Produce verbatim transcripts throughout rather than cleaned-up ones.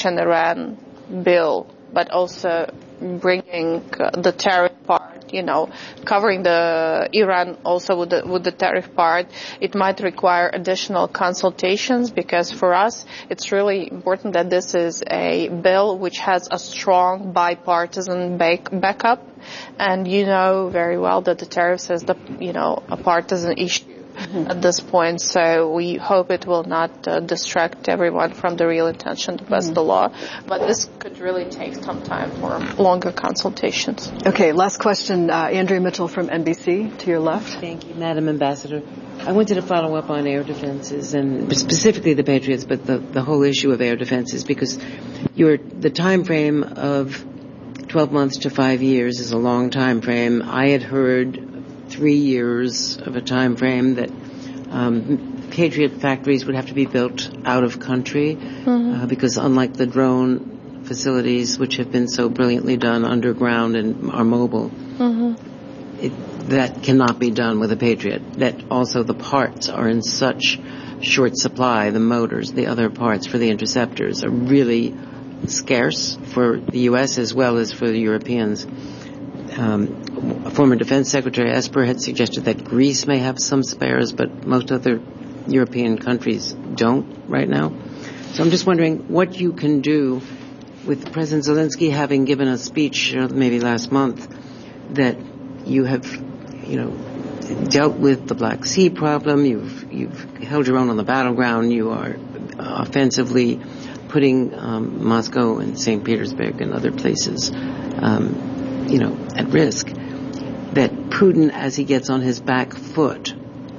Russian-Iran bill, but also bringing uh, the tariff part, you know, covering the Iran also with the, with the tariff part. It might require additional consultations, because for us it's really important that this is a bill which has a strong bipartisan back, backup. And you know very well that the tariffs is the, you know, a partisan issue mm-hmm. at this point. So we hope it will not uh, distract everyone from the real intention to pass mm-hmm. the law. But this could really take some time for longer consultations. Okay, last question. Uh, Andrea Mitchell from N B C, to your left. Thank you, Madam Ambassador. I wanted to follow up on air defenses, and specifically the Patriots, but the, the whole issue of air defenses, because you're, the time frame of twelve months to five years is a long time frame. I had heard three years of a time frame that um, Patriot factories would have to be built out of country mm-hmm. uh, because unlike the drone facilities, which have been so brilliantly done underground and are mobile, mm-hmm. it, that cannot be done with a Patriot. That also the parts are in such short supply, the motors, the other parts for the interceptors are really scarce for the U S as well as for the Europeans. Um, former Defense Secretary Esper had suggested that Greece may have some spares, but most other European countries don't right now. So I'm just wondering what you can do with President Zelensky having given a speech uh, maybe last month that you have, you know, dealt with the Black Sea problem, you've, you've held your own on the battleground, you are offensively putting um, Moscow and Saint Petersburg and other places, um, you know, at risk, that Putin, as he gets on his back foot,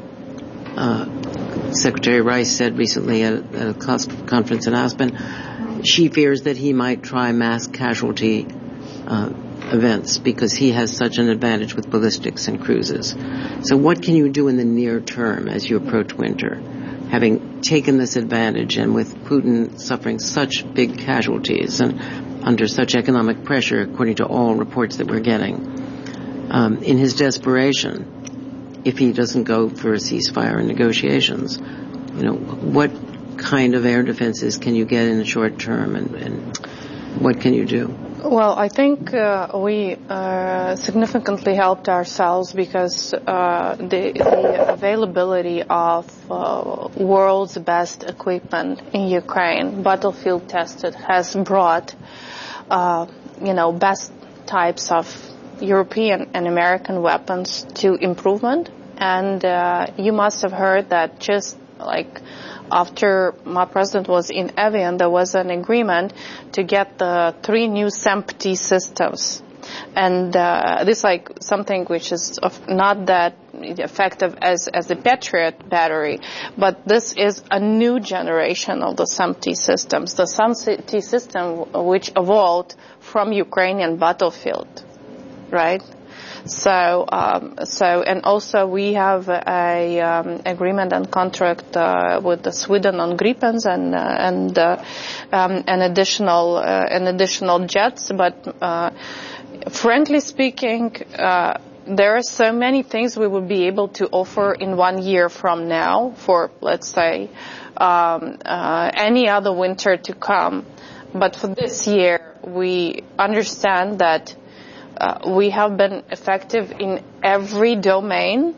uh, Secretary Rice said recently at, at a conference in Aspen, she fears that he might try mass casualty uh, events because he has such an advantage with ballistics and cruises. So what can you do in the near term as you approach winter, having taken this advantage and with Putin suffering such big casualties and under such economic pressure, according to all reports that we're getting, um, in his desperation, if he doesn't go for a ceasefire and negotiations, you know, what kind of air defenses can you get in the short term, and, and what can you do? Well, I think uh, we uh, significantly helped ourselves because uh, the, the availability of uh, world's best equipment in Ukraine, battlefield tested, has brought, uh, you know, best types of European and American weapons to improvement. And uh, you must have heard that just like after my president was in Evian, there was an agreement to get the three new S A M P T systems. And uh, this is like something which is of not that effective as, as the Patriot battery, but this is a new generation of the S A M P T systems, the S A M P T system which evolved from Ukrainian battlefield, right? So, um, so, and also we have a um, agreement and contract uh, with the Sweden on Gripens and uh, and uh, um, an additional uh, an additional jets. But uh, frankly speaking, uh, there are so many things we will be able to offer in one year from now for, let's say, um, uh, any other winter to come. But for this year, we understand that. Uh, we have been effective in every domain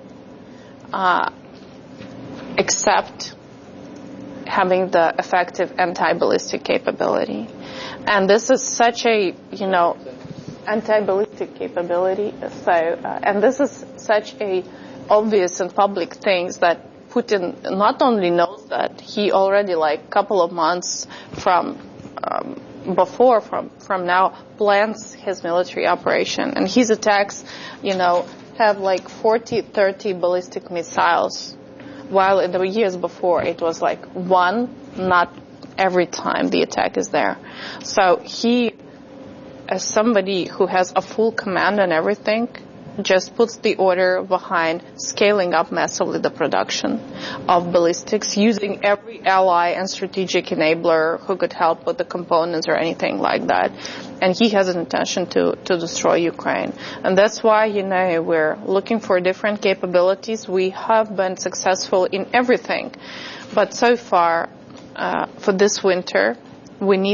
uh, except having the effective anti-ballistic capability. And this is such a, you know, anti-ballistic capability. So, uh, and this is such a obvious and public things that Putin not only knows that, he already like couple of months from um, before from from now plans his military operation, and his attacks, you know, have like forty, thirty ballistic missiles, while in the years before it was like one, not every time the attack is there. So he, as somebody who has a full command and everything, just puts the order behind scaling up massively the production of ballistics, using every ally and strategic enabler who could help with the components or anything like that. And he has an intention to, to destroy Ukraine. And that's why, you know, we're looking for different capabilities. We have been successful in everything. But so far, uh, for this winter, we need